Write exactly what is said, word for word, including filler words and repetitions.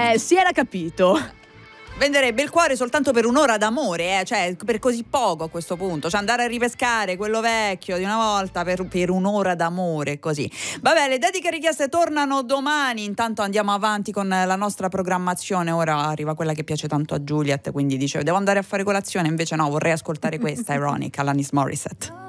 Eh, si era capito. Venderebbe il cuore soltanto per un'ora d'amore, eh? Cioè per così poco a questo punto, cioè andare a ripescare quello vecchio di una volta per, per un'ora d'amore, così. Vabbè, le dediche richieste tornano domani, intanto andiamo avanti con la nostra programmazione. Ora arriva quella che piace tanto a Juliet, quindi dice devo andare a fare colazione, invece no, vorrei ascoltare questa, Ironic, Alanis Morissette.